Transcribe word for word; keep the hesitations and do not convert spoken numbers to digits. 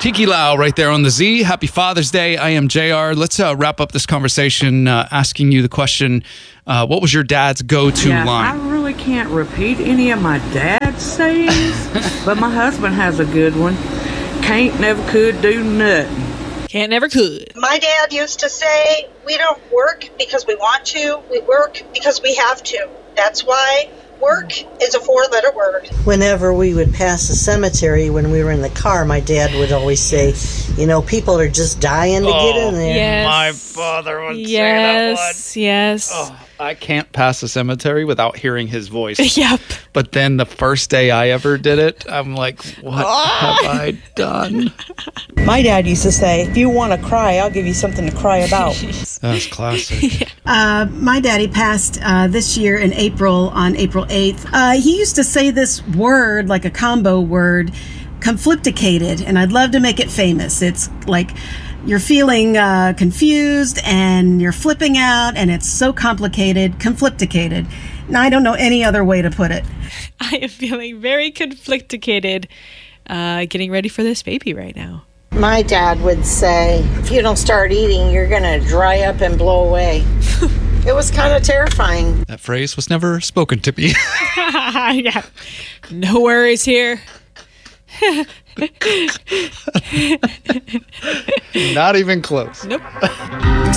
Kiki Lau right there on the Z. Happy Father's Day. I am J R. Let's uh, wrap up this conversation uh, asking you the question, uh, what was your dad's go-to yeah, line? I really can't repeat any of my dad's sayings, but my husband has a good one. Can't, never could, do nothing. Can't, never could. My dad used to say, we don't work because we want to, we work because we have to. That's why work is a four-letter word. Whenever we would pass a cemetery when we were in the car, my dad would always say, you know, people are just dying to Oh, get in there. Yes. My father would yes, say that one. Yes. Oh, I can't pass a cemetery without hearing his voice. Yep. But then the first day I ever did it, I'm like, what have I done? My dad used to say, if you want to cry, I'll give you something to cry about. That's classic. Uh, my daddy passed uh, this year in April, on April eighth. Uh, he used to say this word, like a combo word, conflicticated, and I'd love to make it famous. It's like you're feeling uh, confused and you're flipping out, and it's so complicated, conflicticated. And I don't know any other way to put it. I am feeling very conflicticated uh, getting ready for this baby right now. My dad would say, if you don't start eating, you're going to dry up and blow away. It was kind of terrifying. That phrase was never spoken to me. Yeah. No worries here. Not even close. Nope.